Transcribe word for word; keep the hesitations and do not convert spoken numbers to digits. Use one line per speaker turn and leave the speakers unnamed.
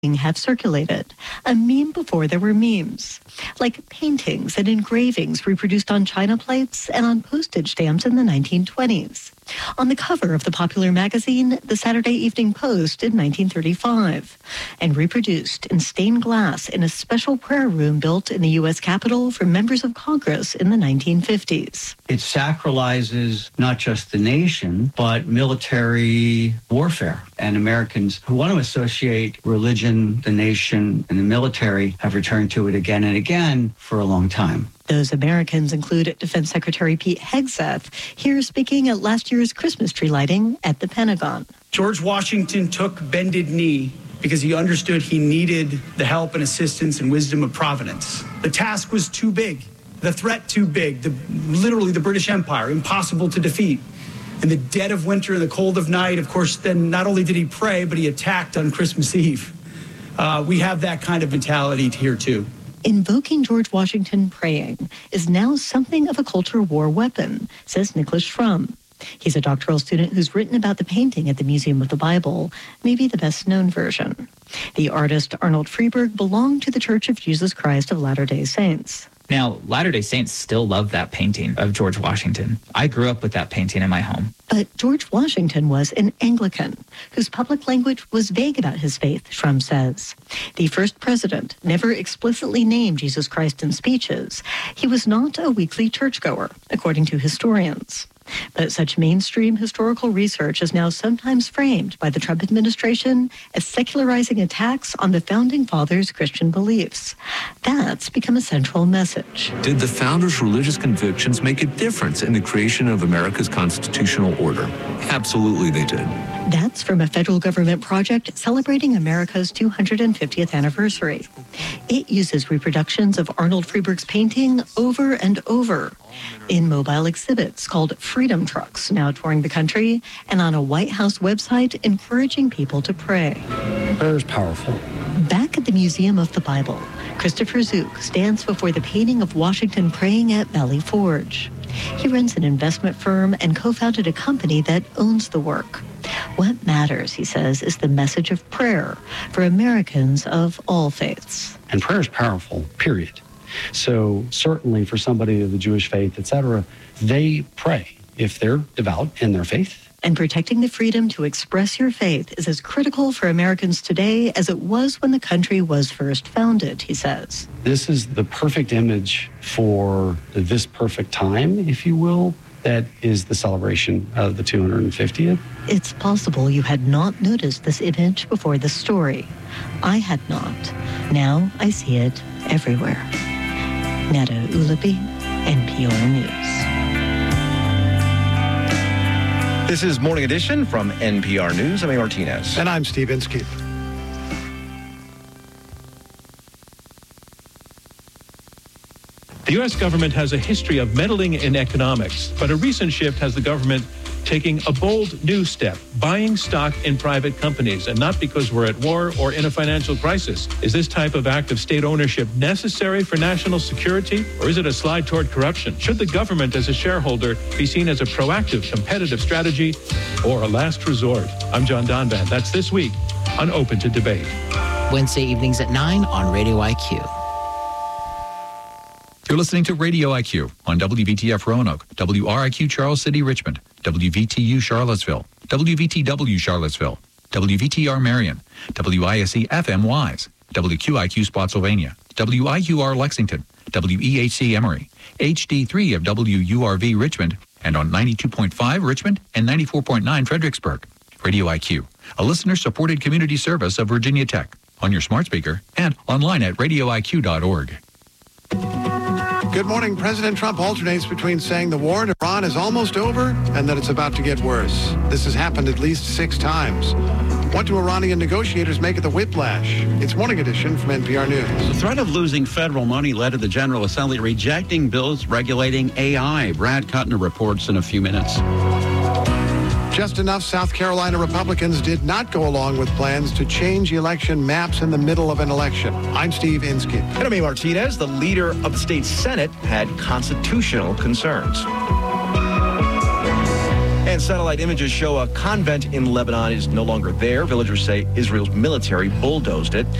have circulated, a meme before there were memes, like paintings and engravings reproduced on china plates and on postage stamps in the nineteen twenties. On the cover of the popular magazine, the Saturday Evening Post in nineteen thirty-five, and reproduced in stained glass in a special prayer room built in the U S Capitol for members of Congress in the nineteen fifties.
It sacralizes not just the nation, but military warfare. And Americans who want to associate religion, the nation, and the military have returned to it again and again for a long time.
Those Americans include Defense Secretary Pete Hegseth, here speaking at last year's Christmas tree lighting at the Pentagon.
George Washington took bended knee because he understood he needed the help and assistance and wisdom of Providence. The task was too big, the threat too big, the, literally the British Empire, impossible to defeat. In the dead of winter and the cold of night, of course, then not only did he pray, but he attacked on Christmas Eve. Uh, we have that kind of mentality here, too.
Invoking George Washington praying is now something of a culture war weapon, says Nicholas Schrum. He's a doctoral student who's written about the painting at the Museum of the Bible, maybe the best-known version. The artist Arnold Freeberg belonged to the Church of Jesus Christ of Latter-day Saints.
Now, Latter-day Saints still love that painting of George Washington. I grew up with that painting in my home.
But George Washington was an Anglican, whose public language was vague about his faith, Schrum says. The first president never explicitly named Jesus Christ in speeches. He was not a weekly churchgoer, according to historians. But such mainstream historical research is now sometimes framed by the Trump administration as secularizing attacks on the Founding Fathers' Christian beliefs. That's become a central message.
Did the founders' religious convictions make a difference in the creation of America's constitutional order? Absolutely they did.
That's from a federal government project celebrating America's two hundred fiftieth anniversary. It uses reproductions of Arnold Freeberg's painting over and over in mobile exhibits called Freedom Trucks, now touring the country, and on a White House website encouraging people to pray.
Prayer is powerful.
Back at the Museum of the Bible, Christopher Zook stands before the painting of Washington praying at Valley Forge. He runs an investment firm and co-founded a company that owns the work. What matters, he says, is the message of prayer for Americans of all faiths.
And prayer is powerful, period. So certainly for somebody of the Jewish faith, et cetera, they pray if they're devout in their faith.
And protecting the freedom to express your faith is as critical for Americans today as it was when the country was first founded, he says.
This is the perfect image for this perfect time, if you will. That is the celebration of the two hundred fiftieth.
It's possible you had not noticed this image before the story. I had not. Now I see it everywhere. Nada Ulapi, N P R News.
This is Morning Edition from N P R News. I'm A. Martinez.
And I'm Steve Inskeep.
The U S government has a history of meddling in economics, but a recent shift has the government taking a bold new step, buying stock in private companies, and not because we're at war or in a financial crisis. Is this type of act of state ownership necessary for national security, or is it a slide toward corruption? Should the government as a shareholder be seen as a proactive, competitive strategy or a last resort? I'm John Donvan. That's This Week on Open to Debate.
Wednesday evenings at nine on Radio I Q.
You're listening to Radio I Q on W V T F Roanoke, W R I Q Charles City, Richmond, W V T U Charlottesville, W V T W Charlottesville, W V T R Marion, W I S E F M Wise, W Q I Q Spotsylvania, W I U R Lexington, W E H C Emory, H D three of W U R V Richmond, and on ninety-two point five Richmond and ninety-four point nine Fredericksburg. Radio I Q, a listener-supported community service of Virginia Tech, on your smart speaker and online at radio I Q dot org.
Good morning. President Trump alternates between saying the war in Iran is almost over and that it's about to get worse. This has happened at least six times. What do Iranian negotiators make of the whiplash? It's Morning Edition from N P R News.
The threat of losing federal money led to the General Assembly rejecting bills regulating A I. Brad Kuttner reports in a few minutes.
Just enough South Carolina Republicans did not go along with plans to change election maps in the middle of an election. I'm Steve Inskeep.
And I'm A. Martinez. The leader of the state Senate had constitutional concerns. And satellite images show a convent in Lebanon is no longer there. Villagers say Israel's military bulldozed it.